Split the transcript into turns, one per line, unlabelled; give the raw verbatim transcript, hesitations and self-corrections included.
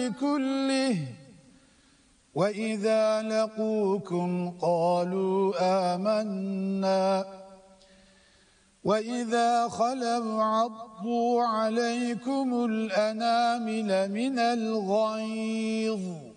كله وإذا لقوكم قالوا آمنا وإذا خلوا عضوا عليكم الأنامل من الغيظ